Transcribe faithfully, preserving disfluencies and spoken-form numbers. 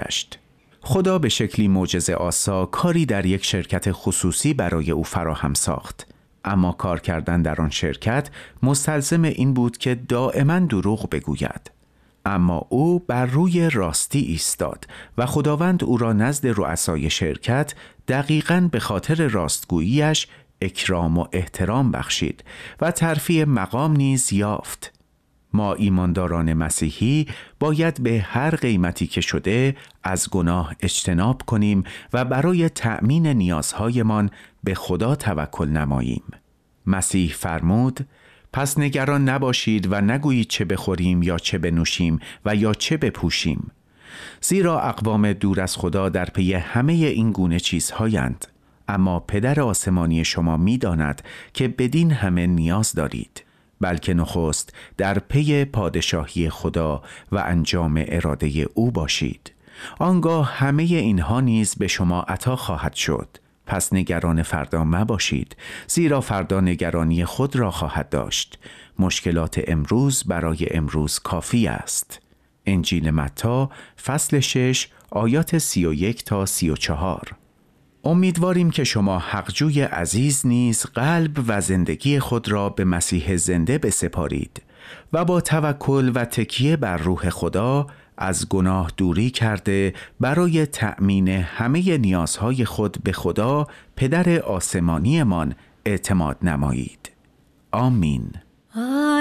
گذشت. خدا به شکلی معجزه‌آسا کاری در یک شرکت خصوصی برای او فراهم ساخت، اما کار کردن در آن شرکت مستلزم این بود که دائما دروغ بگوید. اما او بر روی راستی ایستاد و خداوند او را نزد رؤسای شرکت دقیقاً به خاطر راستگوییش اکرام و احترام بخشید و ترفیع مقام نیز یافت. ما ایمانداران مسیحی باید به هر قیمتی که شده از گناه اجتناب کنیم و برای تأمین نیازهایمان به خدا توکل نماییم. مسیح فرمود: پس نگران نباشید و نگویید چه بخوریم یا چه بنوشیم و یا چه بپوشیم، زیرا اقوام دور از خدا در پی همه این گونه چیزهایند، اما پدر آسمانی شما می داند که بدین همه نیاز دارید. بلکه نخست در پی پادشاهی خدا و انجام اراده او باشید، آنگاه همه اینها نیز به شما عطا خواهد شد. پس نگران فردا مباشید، زیرا فردا نگرانی خود را خواهد داشت. مشکلات امروز برای امروز کافی است. انجیل متی فصل شش آیات سی و یک تا سی و چهار. امیدواریم که شما حقجوی عزیز نیز قلب و زندگی خود را به مسیح زنده بسپارید و با توکل و تکیه بر روح خدا از گناه دوری کرده برای تأمین همه نیازهای خود به خدا پدر آسمانیمان اعتماد نمایید. آمین.